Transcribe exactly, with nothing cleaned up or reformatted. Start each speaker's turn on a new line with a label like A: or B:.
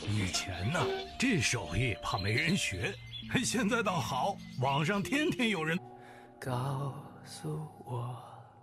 A: 以前呢，这手艺怕没人学，现在倒好，网上天天有人
B: 告诉我。